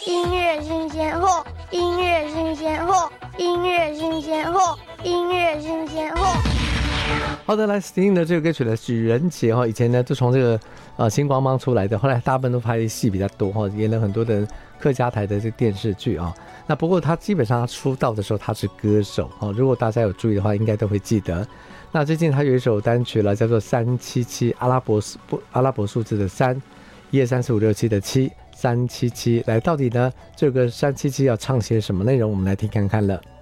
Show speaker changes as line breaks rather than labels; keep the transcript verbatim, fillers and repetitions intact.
音乐新鲜货，音乐新鲜货，音乐新鲜货，音乐新鲜货。
好的，来听的这个歌曲呢，许仁杰哈，以前呢就从这个呃星光帮出来的，后来大部分都拍的戏比较多哈，演了很多的客家台的这个电视剧啊。那不过他基本上他出道的时候他是歌手哦，如果大家有注意的话，应该都会记得。那最近他有一首单曲了，叫做三七七，阿拉伯不阿拉伯数字的三，一二三四五六七的七，三七七。来，到底呢这个三七七要唱些什么内容？我们来听看看了。